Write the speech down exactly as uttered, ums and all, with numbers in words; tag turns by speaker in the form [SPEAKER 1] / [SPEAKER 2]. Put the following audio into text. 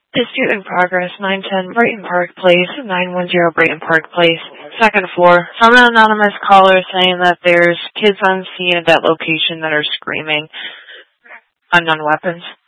[SPEAKER 1] Dispute in progress, nine ten Brighton Park Place, nine one zero Brighton Park Place, second floor. From an anonymous caller saying that there's kids on scene at that location that are screaming unknown weapons.